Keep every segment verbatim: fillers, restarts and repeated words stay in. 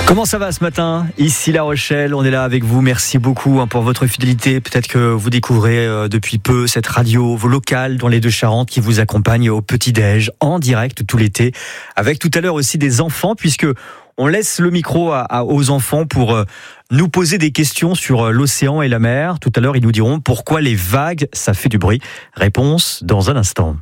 Comment ça va ce matin? Ici La Rochelle, on est là avec vous. Merci beaucoup hein, pour votre fidélité. Peut-être que vous découvrez euh, depuis peu cette radio locale dans les Deux-Charentes qui vous accompagne au petit-déj en direct tout l'été. Avec tout à l'heure aussi des enfants, puisque on laisse le micro à, à, aux enfants pour euh, nous poser des questions sur euh, l'océan et la mer. Tout à l'heure, ils nous diront pourquoi les vagues, ça fait du bruit. Réponse dans un instant.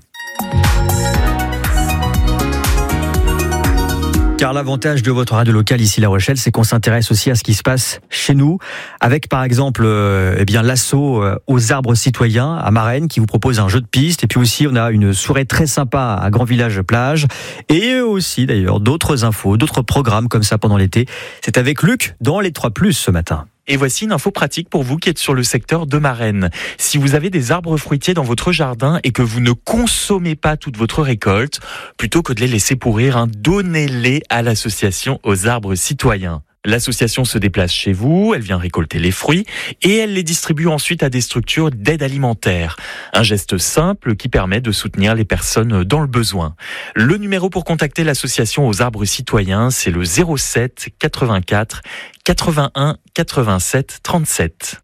Car l'avantage de votre radio locale ici La Rochelle, c'est qu'on s'intéresse aussi à ce qui se passe chez nous, avec par exemple euh, eh bien l'assaut euh, aux arbres citoyens à Marennes qui vous propose un jeu de piste. Et puis aussi, on a une soirée très sympa à Grand Village Plage. Et aussi d'ailleurs d'autres infos, d'autres programmes comme ça pendant l'été. C'est avec Luc dans les trois plus ce matin. Et voici une info pratique pour vous qui êtes sur le secteur de Marennes. Si vous avez des arbres fruitiers dans votre jardin et que vous ne consommez pas toute votre récolte, plutôt que de les laisser pourrir, hein, donnez-les à l'association aux arbres citoyens. L'association se déplace chez vous, elle vient récolter les fruits et elle les distribue ensuite à des structures d'aide alimentaire. Un geste simple qui permet de soutenir les personnes dans le besoin. Le numéro pour contacter l'association aux arbres citoyens, c'est le zéro sept quatre-vingt-quatre quatre-vingt-un quatre-vingt-sept trente-sept.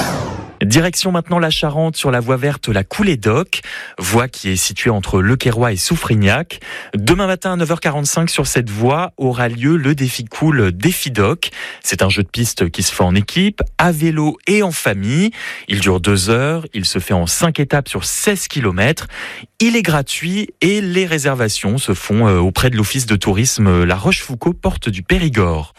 Direction maintenant la Charente sur la voie verte La Coulée d'Oc, voie qui est située entre Le Queyroix et Soufrignac. Demain matin à neuf heures quarante-cinq sur cette voie aura lieu le défi cool Défi Doc. C'est un jeu de piste qui se fait en équipe, à vélo et en famille. Il dure deux heures, il se fait en cinq étapes sur seize kilomètres. Il est gratuit et les réservations se font auprès de l'office de tourisme La Rochefoucauld, porte du Périgord.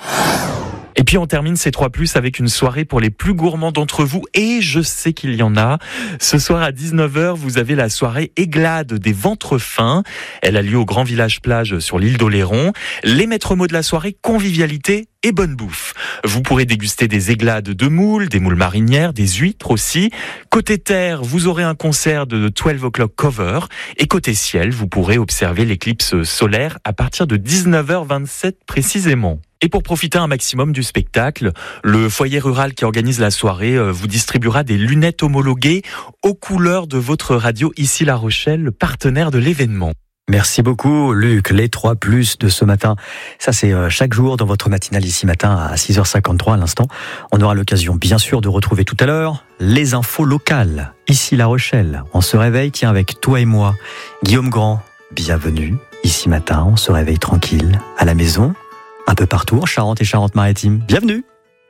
Et puis on termine ces trois plus avec une soirée pour les plus gourmands d'entre vous, et je sais qu'il y en a. Ce soir à dix-neuf heures, vous avez la soirée Aiglade des ventres fins. Elle a lieu au Grand Village Plage sur l'île d'Oléron. Les maîtres mots de la soirée, convivialité et bonne bouffe. Vous pourrez déguster des aiglades de moules, des moules marinières, des huîtres aussi. Côté terre, vous aurez un concert de douze o'clock cover. Et côté ciel, vous pourrez observer l'éclipse solaire à partir de dix-neuf heures vingt-sept précisément. Et pour profiter un maximum du spectacle, le foyer rural qui organise la soirée vous distribuera des lunettes homologuées aux couleurs de votre radio ici La Rochelle, partenaire de l'événement. Merci beaucoup Luc, les trois plus de ce matin. Ça c'est chaque jour dans votre matinale ici matin à six heures cinquante-trois à l'instant. On aura l'occasion bien sûr de retrouver tout à l'heure les infos locales ici La Rochelle. On se réveille, tiens, avec toi et moi. Guillaume Grand, bienvenue. Ici matin, on se réveille tranquille à la maison, un peu partout en Charente et Charente-Maritime. Bienvenue.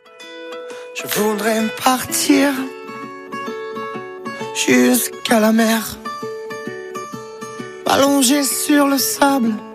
Je voudrais partir jusqu'à la mer, allongé sur le sable,